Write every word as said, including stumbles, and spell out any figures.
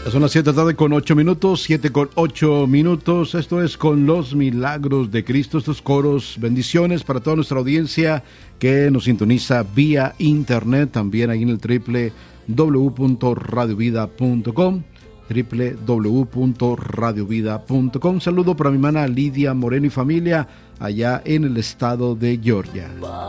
Son las siete de la tarde con ocho minutos, siete con ocho minutos. Esto es Con los Milagros de Cristo. Estos coros, bendiciones para toda nuestra audiencia que nos sintoniza vía internet, también ahí en el doble u doble u doble u punto radio vida punto com, doble u doble u doble u punto radio vida punto com. Un saludo para mi hermana Lidia Moreno y familia allá en el estado de Georgia.